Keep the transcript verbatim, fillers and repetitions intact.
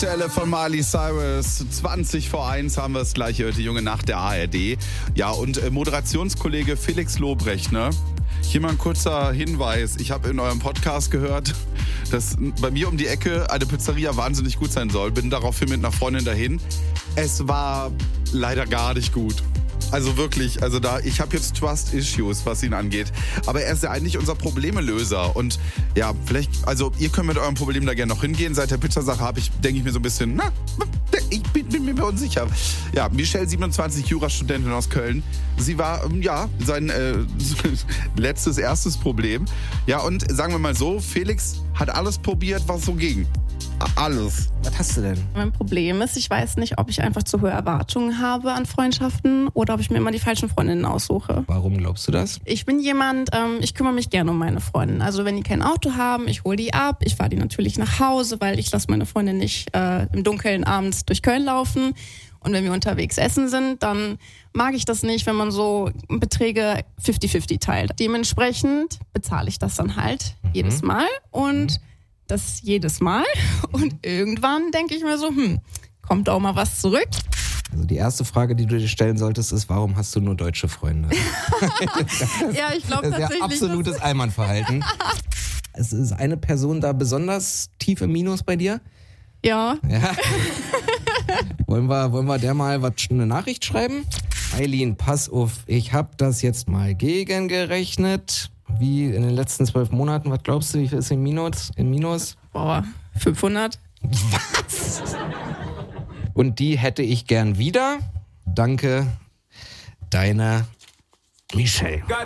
Stelle von Miley Cyrus. zwanzig vor eins haben wir es gleich hier heute, junge Nacht der A R D. Ja, und äh, Moderationskollege Felix Lobrecht, ne? Hier mal ein kurzer Hinweis. Ich habe in eurem Podcast gehört, dass bei mir um die Ecke eine Pizzeria wahnsinnig gut sein soll. Bin daraufhin mit einer Freundin dahin. Es war leider gar nicht gut. Also wirklich, also da, ich habe jetzt Trust-Issues, was ihn angeht. Aber er ist ja eigentlich unser Problemelöser. Und ja, vielleicht, also ihr könnt mit eurem Problem da gerne noch hingehen. Seit der Pizzasache habe ich, denke ich mir so ein bisschen, na, ich bin, bin mir unsicher. Ja, Michelle, siebenundzwanzig, Jurastudentin aus Köln. Sie war, ja, sein äh, letztes, erstes Problem. Ja, und sagen wir mal so, Felix hat alles probiert, was so ging. Alles. Was hast du denn? Mein Problem ist, ich weiß nicht, ob ich einfach zu hohe Erwartungen habe an Freundschaften oder ob ich mir immer die falschen Freundinnen aussuche. Warum glaubst du das? Ich bin jemand, ähm, ich kümmere mich gerne um meine Freundinnen. Also wenn die kein Auto haben, ich hole die ab, ich fahre die natürlich nach Hause, weil ich lasse meine Freundin nicht äh, im Dunkeln abends durch Köln laufen. Und wenn wir unterwegs essen sind, dann mag ich das nicht, wenn man so Beträge fünfzig fünfzig teilt. Dementsprechend bezahle ich das dann halt mhm. jedes Mal und mhm. das jedes Mal. Und irgendwann denke ich mir so, hm, kommt auch mal was zurück. Also die erste Frage, die du dir stellen solltest, ist, warum hast du nur deutsche Freunde? Ja, ich glaube tatsächlich. Das ist ja absolutes Allmannverhalten. Es ist eine Person da besonders tief im Minus bei dir? Ja. Ja. Wollen wir, wollen wir der mal was, eine Nachricht schreiben? Eileen, pass auf, ich habe das jetzt mal gegengerechnet. Wie in den letzten zwölf Monaten, was glaubst du, wie viel ist im Minus? Im Minus? Boah, fünfhundert. Was? Und die hätte ich gern wieder. Danke, deine Michelle.